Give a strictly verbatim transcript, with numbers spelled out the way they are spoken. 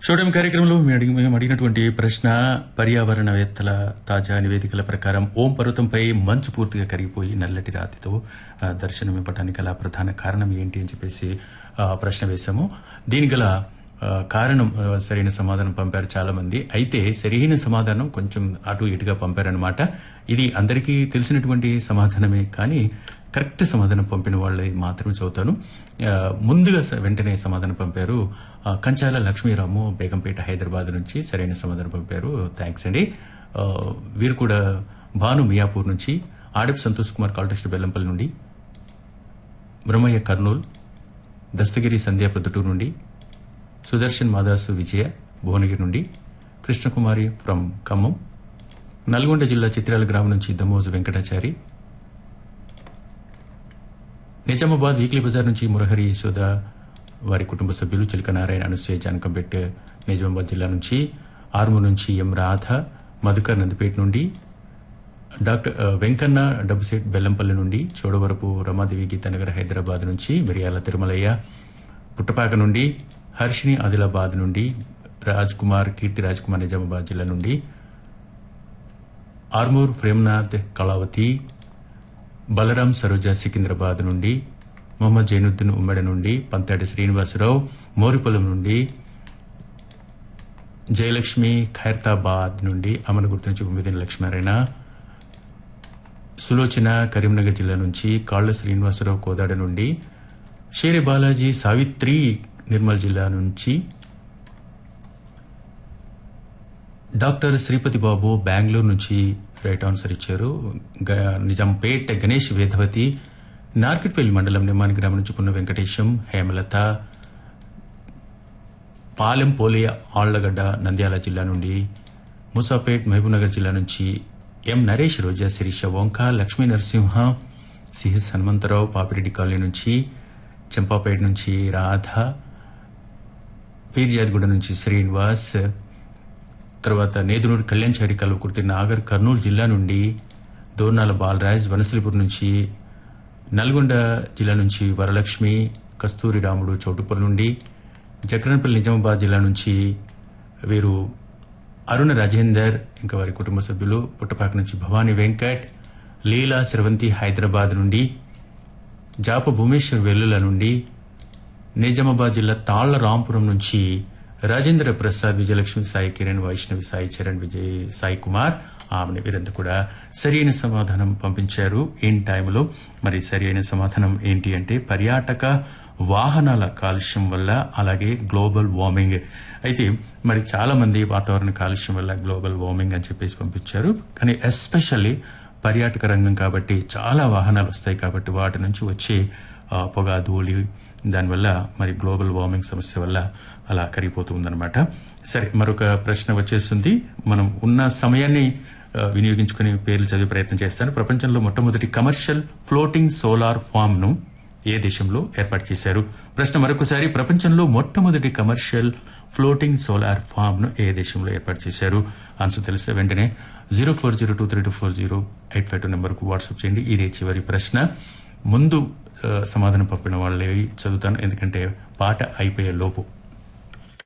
చూడడం కార్యక్రమంలో మేము అడిగినటువంటి ప్రశ్న పర్యావరణవేత్తల తాజా నివేదికల ప్రకారం ఓం పర్వతంపై మంచు పూర్తిగా కరిగిపోయి నల్లటి రాతితో దర్శనమివ్వడానికి గల ప్రధాన కారణం ఏంటి అని చెప్పేసి ప్రశ్న వేశాము. దీని గల కారణం సరైన సమాధానం పంపారు చాలా మంది. అయితే సరైన సమాధానం కొంచెం అటు ఇటుగా పంపారనమాట. ఇది అందరికీ తెలిసినటువంటి సమాధానమే, కానీ కరెక్ట్ సమాధానం పంపిన వాళ్ళే మాత్రమే చదువుతాను. ముందుగా వెంటనే సమాధానం పంపారు కంచాల లక్ష్మీరాము బేగంపేట హైదరాబాద్ నుంచి సరైన సమాధానం పంపారు. థ్యాంక్స్ అండి. వీరు కూడా భాను మియాపూర్ నుంచి, ఆడప్ సంతోష్ కుమార్ కాల్టెస్ట్ బెల్లంపల్లి నుండి, బ్రహ్మయ్య కర్నూలు, దస్తగిరి సంధ్యా ప్రొద్దుటూరు నుండి, సుదర్శన్ మాదాసు విజయ భువనగిరి నుండి, కృష్ణకుమారి ఫ్రమ్ ఖమ్మం, నల్గొండ జిల్లా చిత్రాల గ్రామం నుంచి దమోజు వెంకటాచారి, నిజామాబాద్ వీక్లీ బజార్ నుంచి మురహరి యశోద వారి కుటుంబ సభ్యులు, చిలక నారాయణ, అనుసూయ, జానకంపేట్ నిజామాబాద్ జిల్లా నుంచి, ఆర్మూర్ నుంచి ఎం రాధ, మధుకర్ నందిపేట నుండి, డాక్టర్ వెంకన్న డబ్బుసేట్ బెల్లంపల్లి నుండి, చోడవరపు రమాదేవి గీతానగర్ హైదరాబాద్ నుంచి, మిరియాల తిరుమలయ్య పుట్టపాక నుండి, హర్షిని ఆదిలాబాద్ నుండి, రాజ్ కుమార్ కీర్తి రాజ్ కుమార్ నిజామాబాద్ జిల్లా నుండి, ఆర్మూర్ ప్రేమ్నాథ్ కళావతి, బలరాం సరోజా సికింద్రాబాద్ నుండి, మొహమ్మద్ జైనుద్దీన్ ఉమ్మడి నుండి, పంతాడి శ్రీనివాసరావు మోరిపొలం నుండి, జయలక్ష్మి ఖైరతాబాద్ నుండి, అమనగుర్తు నుంచి ఉమ్మిదిన లక్ష్మారాయణ, సులోచన కరీంనగర్ జిల్లా నుంచి, కాళ్ల శ్రీనివాసరావు కోదాడ నుండి, షేరి బాలాజీ సావిత్రి నిర్మల్ జిల్లా నుంచి, డాక్టర్ శ్రీపతి బాబు బెంగళూరు నుంచి రైట్ ఆన్సర్ ఇచ్చారు. నిజాంపేట్ గణేష్ వేదవతి, నార్కెట్పల్లి మండలం నిమ్మాని గ్రామం నుంచి పున్న వెంకటేశం, హేమలత, పాలెం పోలియ ఆళ్లగడ్డ నంద్యాల జిల్లా నుండి, ముసాపేట్ మహబూబ్నగర్ జిల్లా నుంచి ఎం నరేష్, రోజా, శిరీష, వంక, లక్ష్మీ నరసింహ, సిహెచ్ హనుమంతరావు పాపిరెడ్డి కాలనీ నుంచి, చంపాపేట నుంచి రాధ, పీర్జాద్గూడ నుంచి శ్రీనివాస్, తర్వాత నేదునూరు కళ్యాణ్చారి కల్వకుర్తి నాగర్ కర్నూలు జిల్లా నుండి, దోర్నాల బాలరాజ్, వనసలిపూర్ నుంచి, నల్గొండ జిల్లా నుంచి వరలక్ష్మి, కస్తూరి రాముడు చౌటుప్పల్ నుండి, జక్రన్పల్లి నిజామాబాద్ జిల్లా నుంచి వీరు అరుణ రాజేందర్ ఇంకా వారి కుటుంబ సభ్యులు, పుట్టపాక నుంచి భవానీ వెంకట్, లీలా శ్రవంతి హైదరాబాద్ నుండి, జాప భూమేశ్వర్ వెల్లుల నుండి, నిజామాబాద్ జిల్లా తాళ్ల రాంపురం నుంచి రాజేంద్ర ప్రసాద్, విజయలక్ష్మి, సాయి కిరణ్, వైష్ణవి, సాయి చరణ్, విజయ్, సాయి కుమార్, ఆమె వీరంతా కూడా సరైన సమాధానం పంపించారు ఇన్ టైంలో. మరి సరైన సమాధానం ఏంటి అంటే పర్యాటక వాహనాల కాలుష్యం వల్ల, అలాగే గ్లోబల్ వార్మింగ్. అయితే మరి చాలా మంది వాతావరణ కాలుష్యం వల్ల గ్లోబల్ వార్మింగ్ అని చెప్పేసి పంపించారు, కానీ ఎస్పెషల్లీ పర్యాటక రంగం కాబట్టి చాలా వాహనాలు వస్తాయి కాబట్టి వాటి నుంచి వచ్చే పొగ, ధూళి, దానివల్ల మరి గ్లోబల్ వార్మింగ్ సమస్య వల్ల అలా కరిగిపోతూ ఉందన్నమాట. సరే, మరొక ప్రశ్న వచ్చేస్తుంది. మనం ఉన్న సమయాన్ని వినియోగించుకుని పేర్లు చదివే ప్రయత్నం చేస్తాను. ప్రపంచంలో మొట్టమొదటి కమర్షియల్ ఫ్లోటింగ్ సోలార్ ఫామ్ ను ఏ దేశంలో ఏర్పాటు చేశారు? ప్రశ్న మరొకసారి, ప్రపంచంలో మొట్టమొదటి కమర్షియల్ ఫ్లోటింగ్ సోలార్ ఫామ్ ను ఏ దేశంలో ఏర్పాటు చేశారు? ఆన్సర్ తెలిస్తే వెంటనే zero four zero two three two four zero eight five two నెంబర్కు వాట్సాప్ చేయండి. ఇదే చివరి ప్రశ్న. ముందు సమాధానం పంపిన వాళ్ళే చదువుతాను, ఎందుకంటే పాట అయిపోయే లోపు